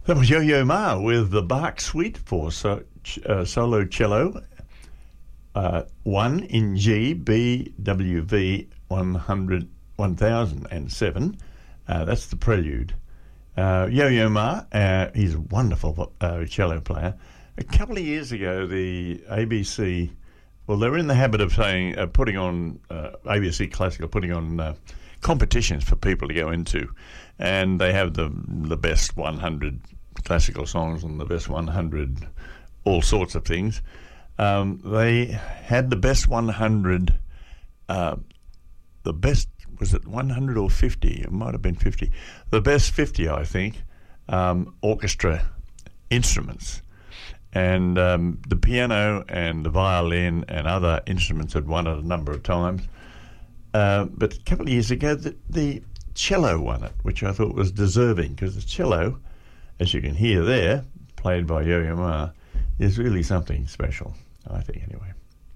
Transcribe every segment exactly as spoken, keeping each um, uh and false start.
That was Yo-Yo Ma with the Bach Suite for so, uh, solo cello, uh, one in G, B, W, V, one hundred, one thousand seven. Uh, that's the prelude. Uh, Yo-Yo Ma, uh, he's a wonderful uh, cello player. A couple of years ago, the A B C, well, they're in the habit of saying, uh, putting on, uh, A B C Classical, putting on uh, competitions for people to go into. And they have the the best one hundred classical songs and the best one hundred all sorts of things. Um, they had the best one hundred, uh, the best, was it one hundred or fifty? It might have been fifty. The best fifty, I think, um, orchestra instruments. And um, the piano and the violin and other instruments had won it a number of times. Uh, but a couple of years ago, the, the cello won it, which I thought was deserving, because the cello, as you can hear there, played by Yo-Yo Ma, is really something special, I think, anyway.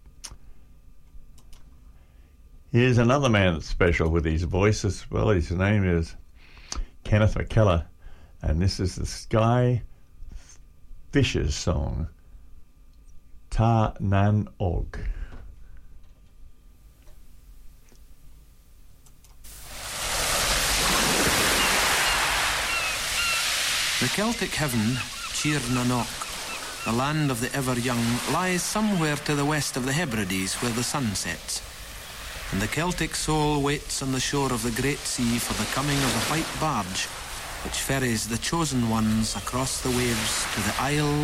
Here's another man that's special with his voice as well. His name is Kenneth McKellar, and this is the Sky Fishers song, Ta Nan Og. The Celtic heaven, Tir na Nog, the land of the ever-young, lies somewhere to the west of the Hebrides where the sun sets. And the Celtic soul waits on the shore of the great sea for the coming of the white barge, which ferries the chosen ones across the waves to the isle